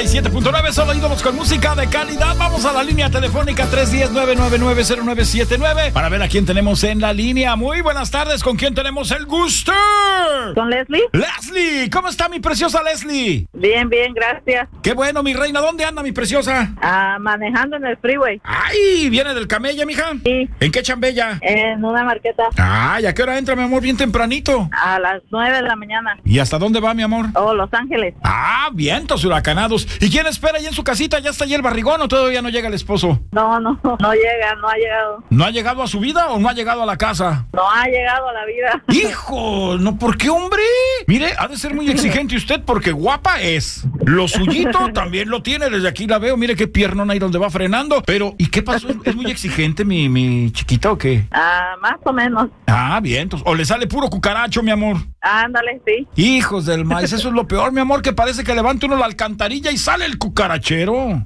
97.9, solo ídolos con música de calidad. Vamos a la línea telefónica 310-999-0979 para ver a quién tenemos en la línea. Muy buenas tardes, ¿con quién tenemos el gusto? ¿Con Leslie? Leslie, ¿cómo está mi preciosa Leslie? Bien, bien, gracias. Qué bueno, mi reina, ¿dónde anda mi preciosa? Manejando en el freeway. Ay, ¿viene del Camella, mija? Sí. ¿En qué chambella? En una marqueta. Ay, ¿a qué hora entra, mi amor? Bien tempranito. A las 9 de la mañana. ¿Y hasta dónde va, mi amor? Oh, Los Ángeles. Ah, vientos huracanados. ¿Y quién espera ahí en su casita? ¿Ya está ahí el barrigón o todavía no llega el esposo? No llega, no ha llegado. ¿No ha llegado a su vida o no ha llegado a la casa? No ha llegado a la vida. ¡Hijo! ¿No? ¿Por qué, hombre? Mire, ha de ser muy exigente usted porque guapa es. Lo suyito también lo tiene, desde aquí la veo. Mire qué piernona ahí donde va frenando. Pero, ¿y qué pasó? ¿Es muy exigente mi chiquita o qué? Más o menos. Ah, bien. Entonces, o le sale puro cucaracho, mi amor. Ándale, sí. Hijos del maíz, eso es lo peor, mi amor, que parece que levanta uno la alcantarilla y sale el cucarachero.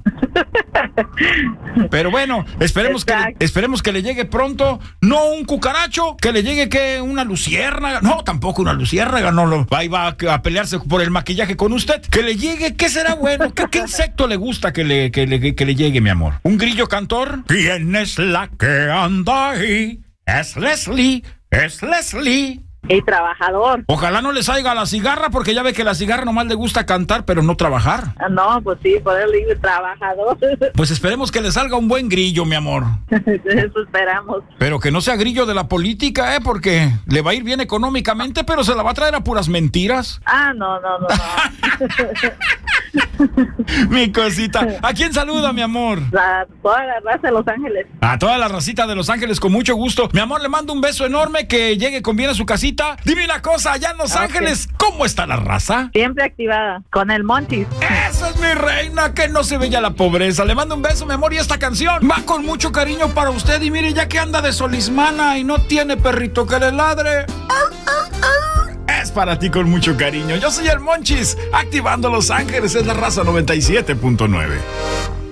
Pero bueno, esperemos que le llegue pronto, no un cucaracho, que le llegue que una luciérnaga, no, tampoco una luciérnaga, no, ahí va a pelearse por el maquillaje con usted, que le llegue, ¿qué será bueno? ¿Qué insecto le gusta que le llegue, mi amor? ¿Un grillo cantor? ¿Quién es la que anda ahí? Es Leslie. Y trabajador. Ojalá no le salga la cigarra, porque ya ve que la cigarra nomás le gusta cantar, pero no trabajar. No, pues sí, por eso digo trabajador. Pues esperemos que le salga un buen grillo, mi amor. Eso esperamos. Pero que no sea grillo de la política, porque le va a ir bien económicamente, pero se la va a traer a puras mentiras. No. Mi cosita. ¿A quién saluda, mi amor? A toda la raza de Los Ángeles. A toda la racita de Los Ángeles, con mucho gusto. Mi amor, le mando un beso enorme, que llegue con bien a su casita. Dime una cosa, allá en Los Ángeles, ¿cómo está la raza? Siempre activada, con el Monchis. Esa es mi reina, que no se veía la pobreza. Le mando un beso, mi amor, y esta canción va con mucho cariño para usted. Y mire, ya que anda de solismana y no tiene perrito que le ladre, es para ti con mucho cariño. Yo soy el Monchis, activando Los Ángeles, es la raza 97.9.